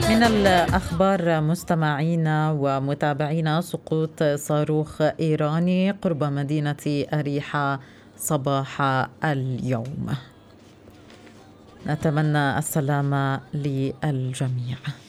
من الأخبار مستمعينا ومتابعينا، سقوط صاروخ إيراني قرب مدينة أريحة صباح اليوم. نتمنى السلامة للجميع.